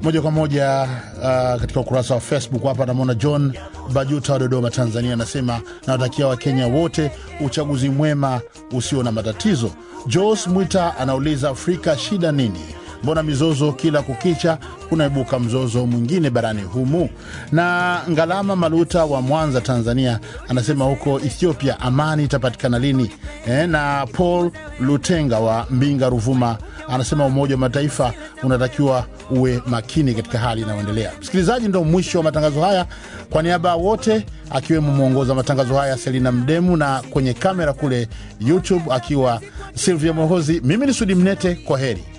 Moja kwa moja katika ukurasa wa Facebook hapa namuona John Bajuta wa Dodoma, Tanzania, anasema nawatakia Wakenya wote uchaguzi mwema usio na matatizo. Jos Mwita anauliza Afrika shida nini? Mbona mizozo kila kukicha, kunaibuka mzozo mwingine barani humu? Na Ngalama Maluta wa Mwanza, Tanzania, anasema huko Ethiopia amani itapatikana lini? Na Paul Lutenga wa Mbinga, Ruvuma, anasema Umoja wa Mataifa unatakiwa uwe makini katika hali inayoendelea. Msikilizaji, ndio mwisho wa matangazo haya. Kwa niaba wote akiwemo muongoza matangazo haya Selina Mdemu, na kwenye kamera kule YouTube akiwa Sylvia Mohozi, mimi ni Sudi Mnete, kwa heri.